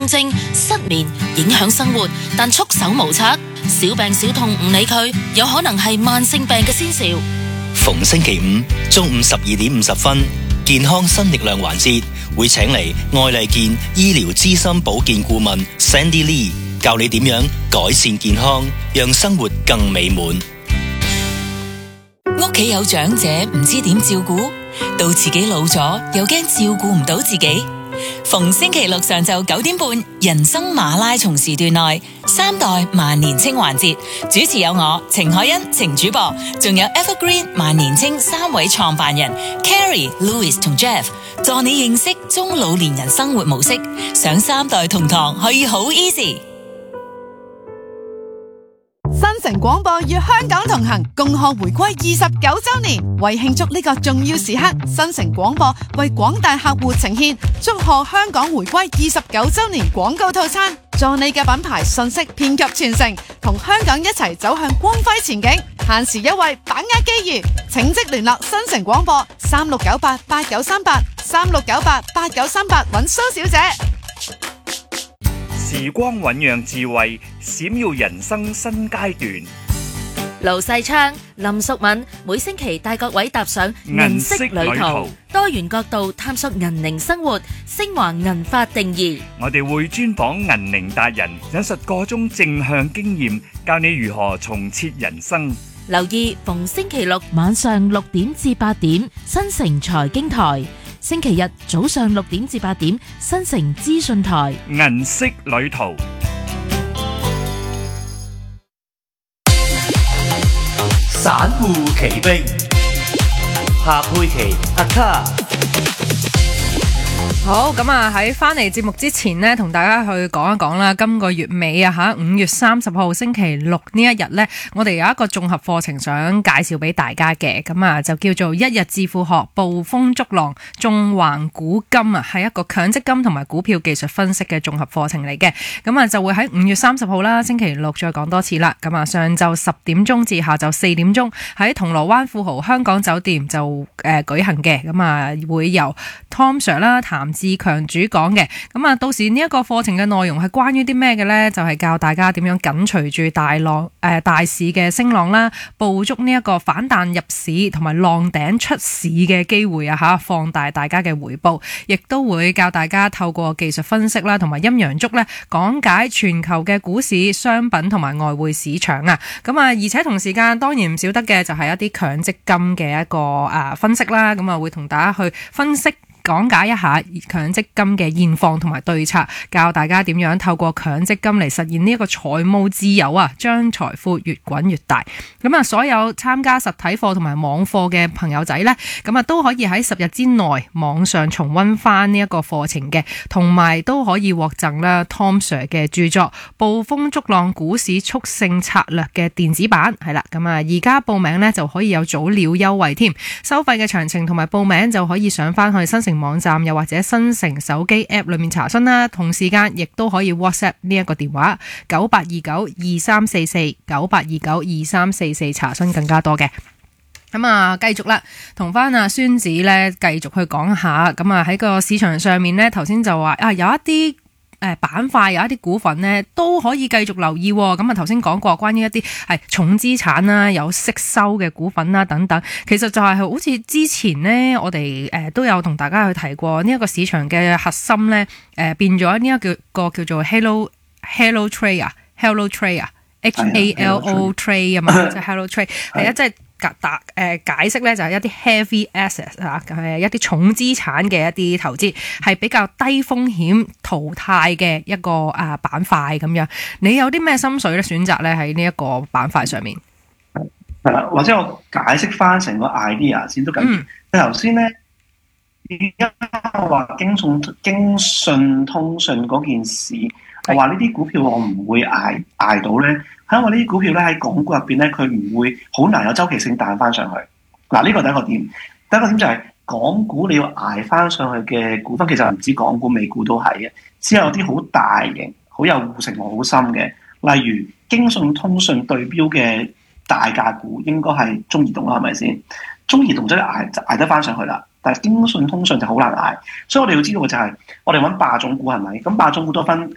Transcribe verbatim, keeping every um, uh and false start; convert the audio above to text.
症、失眠影響生活，但束手無策。小病小痛唔理佢，有可能係慢性病嘅先兆。 逢星期五中午十二點五十分，健康新力量環節會請嚟愛麗健醫療資深保健顧問 Sandy Lee 教你點樣改善健康，讓生活更美滿。 屋企有長者唔知點照顧，到自己老咗又驚照顧唔到自己。逢星期六上晝九點半，人生馬拉松時段內三代萬年青環節，主持有我程海欣、程主播，仲有 Evergreen 萬年青三位創辦人 Carrie、Louis 同 Jeff， 助你認識中老年人生活模式。上三代同堂可以好 easy。 新城廣播與香港同行，共賀回歸二十九周年。為慶祝呢個重要時刻，新城廣播為廣大客戶呈現祝賀香港回歸二十九周年廣告套餐，助你嘅品牌信息遍及全城，同香港一齊走向光輝前景。限時優惠，把握機遇，請即聯絡新城廣播三六九八八九三八三六九八八九三八揾蘇小姐。 時光醞釀智慧，閃耀人生新階段。 盧世昌、林淑敏每星期帶各位踏上銀色旅途，多元角度探索銀齡生活，升華銀髮定義。 我哋會專訪銀齡達人，引述各種正向經驗，教你如何重設人生。 留意逢星期六晚上六點至八點，新城財經台；星期日早上六點至八點，新城資訊台。 銀色旅途。 散戶奇兵，夏佩琪阿卡。 好，咁啊喺翻嚟節目之前呢，同大家去講一講啦。今個月尾啊吓，五月三十號星期六呢一日呢，我哋有一個綜合課程想介紹俾大家嘅，咁啊就叫做一日致富學捕風捉浪縱橫古今啊，係一個強積金同埋股票技術分析嘅綜合課程嚟嘅。咁啊就會喺五月三十號啦，星期六再講多次啦。咁啊上晝十點鐘至下晝四點鐘喺銅鑼灣富豪香港酒店就誒、呃、舉行嘅。咁啊會由 Tom Sir 啦、譚志強主講嘅。咁啊到時呢一個課程嘅內容係關於啲咩嘅呢？就係、是、教大家點樣緊隨住大浪誒、呃、大市嘅升浪啦，捕捉呢一個反彈入市同埋浪頂出市嘅機會啊吓，放大大家嘅回報，亦都會教大家透過技術分析啦同埋陰陽燭咧講解全球嘅股市、商品同埋外匯市場啊。咁啊而且同時間當然唔少得嘅就係一啲強積金嘅一個誒分析啦。咁啊會同大家去分析講解一下強積金嘅現況同埋對策，教大家點樣透過強積金嚟實現呢一個財務自由啊，將財富越滾越大。咁啊，所有參加實體課同埋網課嘅朋友仔呢，咁啊都可以喺十日之內網上重溫翻呢一個課程嘅，同埋都可以獲贈啦 Tom Sir 嘅著作《捕風捉浪股市速勝策略》嘅電子版。係啦，咁啊而家報名呢就可以有早鳥優惠添，收費嘅詳情同埋報名就可以上翻去新城網站又或者新城手機 App 裏面查詢啦，同時間亦都可以 WhatsApp 呢一個電話九八二九二三四四九八二九二三四四查詢更加多嘅。咁啊，繼續啦，同翻阿孫子咧繼續去講下。咁啊喺個市場上面咧，頭先就話啊有一啲誒板塊有一啲股份呢都可以繼續留意。咁啊頭先講過關於一啲係重資產啦、有息收嘅股份啦等等，其實就係好似之前呢我哋誒都有同大家去提過呢一個市場嘅核心呢誒變咗呢一個個叫做 Hello Hello Trade 啊 Hello Trade 啊 H A L O Trade 啊嘛，即係 Hello Trade 係啊，即係。答誒解釋咧就係一啲 heavy assets 啊，係一啲重資產嘅一啲投資，係比較低風險淘汰嘅一個啊板塊咁樣。你有啲咩心水咧？選擇咧喺呢一個板塊上面？ 係啦，或者我解釋翻成個 idea 先都緊要。你頭先咧，而家話京信京信通訊嗰件事，我話呢啲股票我唔會捱捱到咧。係因為呢啲股票咧喺港股入邊咧，佢唔會好難有周期性彈翻上去。嗱，呢個第一個點。第一個點就係港股你要捱翻上去嘅股份，其實唔止港股、美股都係嘅，只有啲好大型、好有護城河好深嘅，例如京信通訊對標嘅大價股，應該係中移動啦，係咪先？中移動真係捱捱得翻上去啦，但係京信通訊就好難捱。所以我哋要知道嘅就係、是，我哋揾霸種股係咪？咁霸種股都分